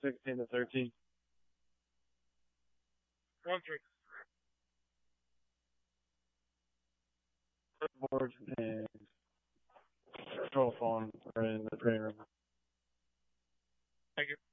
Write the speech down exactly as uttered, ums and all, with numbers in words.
sixteen to thirteen. One three. Board and control phone are in the training room. Thank you.